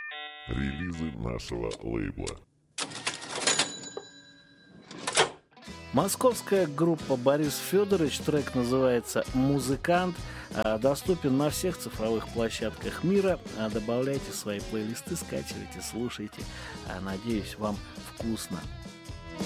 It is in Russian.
Релизы нашего лейбла. Московская группа «Борис Федорович», трек называется «Музыкант», доступен на всех цифровых площадках мира. Добавляйте в свои плейлисты, скачивайте, слушайте. Надеюсь, вам вкусно.